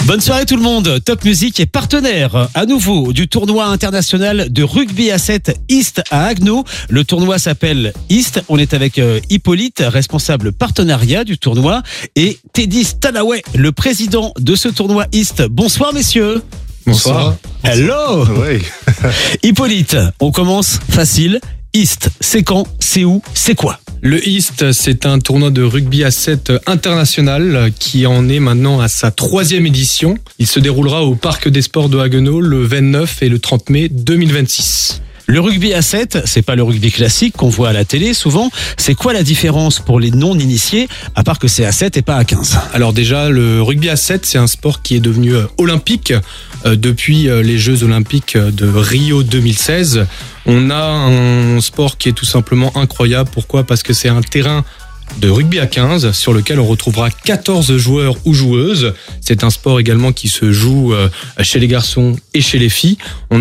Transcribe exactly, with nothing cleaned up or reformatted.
Bonne soirée tout le monde. Top Music est partenaire à nouveau du tournoi international de rugby à sept East à Haguenau. Le tournoi s'appelle East. On est avec euh, Hippolyte, responsable partenariat du tournoi, et Teddy Stanaway, le président de ce tournoi East. Bonsoir messieurs. Bonsoir. Hello. Oui. Hippolyte, on commence facile. East, c'est quand, c'est où, c'est quoi? Le East, c'est un tournoi de rugby à sept international qui en est maintenant à sa troisième édition. Il se déroulera au Parc des Sports de Haguenau le vingt-neuf et le trente mai deux mille vingt-six. Le rugby à sept, c'est pas le rugby classique qu'on voit à la télé souvent. C'est quoi la différence pour les non-initiés, à part que c'est à sept et pas à quinze? Alors déjà, le rugby à sept, c'est un sport qui est devenu olympique euh, depuis les Jeux olympiques de Rio deux mille seize. On a un sport qui est tout simplement incroyable. Pourquoi ? Parce que c'est un terrain de rugby à quinze sur lequel on retrouvera quatorze joueurs ou joueuses. C'est un sport également qui se joue chez les garçons et chez les filles. On a